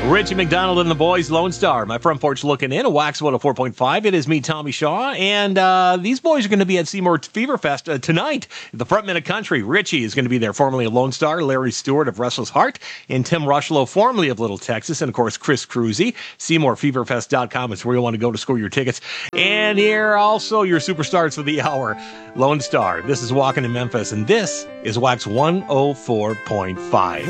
Richie McDonald and the boys, Lone Star. My front porch looking in, a Wax 104.5. It is me, Tommy Shaw, and these boys are going to be at Seymour Fever Fest tonight. The Frontman of Country, Richie, is going to be there, formerly of Lone Star, Larry Stewart of Restless Heart, and Tim Rushlow, formerly of Little Texas, and of course, Chris Cruzy. SeymourFeverFest.com is where you want to go to score your tickets. And here also your superstars for the hour, Lone Star. This is Walking in Memphis, and this is Wax 104.5.